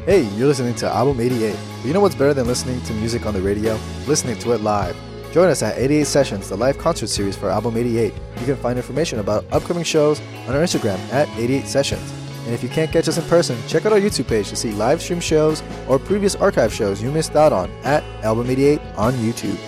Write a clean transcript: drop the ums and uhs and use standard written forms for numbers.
Hey, you're listening to Album 88. But you know what's better than listening to music on the radio? Listening to it live. Join us at 88 Sessions, the live concert series for Album 88. You can find information about upcoming shows on our Instagram at 88 Sessions. And if you can't catch us in person, check out our YouTube page to see live stream shows or previous archive shows you missed out on at Album 88 on YouTube.